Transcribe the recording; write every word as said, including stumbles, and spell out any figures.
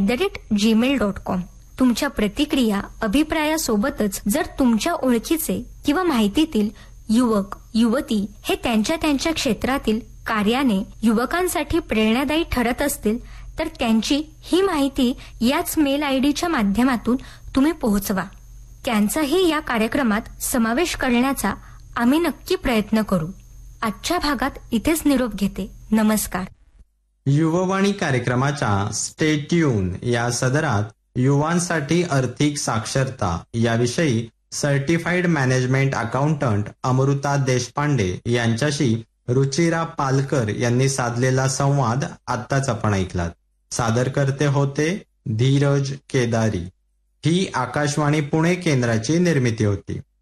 At the rate Gmail dot com. तुमच्या प्रतिक्रिया अभिप्रायासोबतच जर तुमच्या ओळखीचे किंवा माहितीतील युवक युवती हे त्यांच्या त्यांच्या क्षेत्रातील कार्याने युवकांसाठी प्रेरणादायी ठरत असतील तर त्यांची ही माहिती याच मेल आयडीच्या माध्यमातून तुम्ही पोहोचवा. त्यांचाही या कार्यक्रमात समावेश करण्याचा आम्ही नक्की प्रयत्न करू. आजच्या भागात इथेच निरोप घेते. नमस्कार. युववाणी कार्यक्रमाच्या स्टे ट्यून या सदरात युवांसाठी आर्थिक साक्षरता याविषयी certified management accountant Amruta Deshpande यांच्याशी रुचिरा पालकर यांनी साधलेला संवाद आत्ताच आपण ऐकलात. सादरकर्ते होते धीरज केदारी. ही आकाशवाणी पुणे केंद्राची निर्मिती होती.